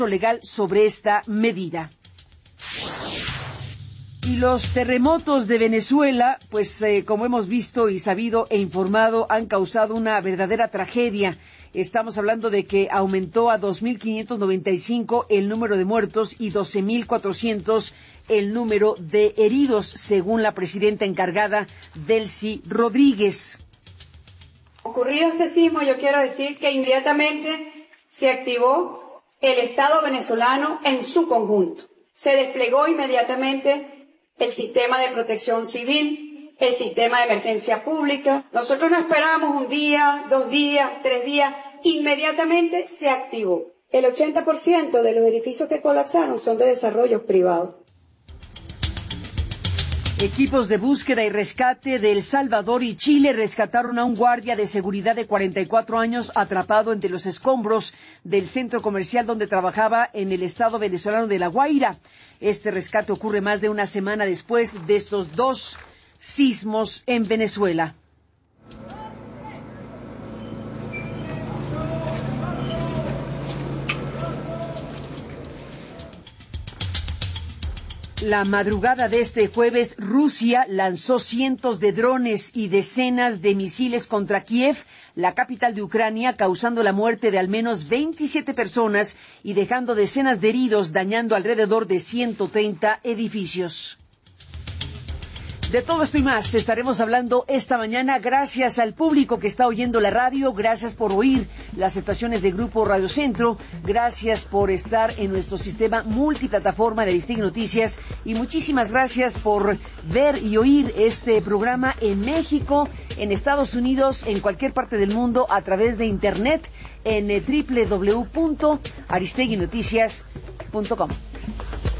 legal sobre esta medida. Y los terremotos de Venezuela, pues como hemos visto y sabido e informado, han causado una verdadera tragedia. Estamos hablando de que aumentó a 2.595 el número de muertos y 12.400 el número de heridos, según la presidenta encargada, Delcy Rodríguez. Ocurrido este sismo, yo quiero decir que inmediatamente se activó el Estado venezolano en su conjunto. Se desplegó inmediatamente el sistema de protección civil, el sistema de emergencia pública. Nosotros no esperábamos un día, 2 días, 3 días, inmediatamente se activó. El 80% de los edificios que colapsaron son de desarrollos privados. Equipos de búsqueda y rescate de El Salvador y Chile rescataron a un guardia de seguridad de 44 años atrapado entre los escombros del centro comercial donde trabajaba en el estado venezolano de La Guaira. Este rescate ocurre más de una semana después de estos 2 sismos en Venezuela. La madrugada de este jueves, Rusia lanzó cientos de drones y decenas de misiles contra Kiev, la capital de Ucrania, causando la muerte de al menos 27 personas y dejando decenas de heridos, dañando alrededor de 130 edificios. De todo esto y más estaremos hablando esta mañana. Gracias al público que está oyendo la radio, gracias por oír las estaciones de Grupo Radio Centro, gracias por estar en nuestro sistema multiplataforma de Aristegui Noticias y muchísimas gracias por ver y oír este programa en México, en Estados Unidos, en cualquier parte del mundo a través de internet en www.aristeguinoticias.com.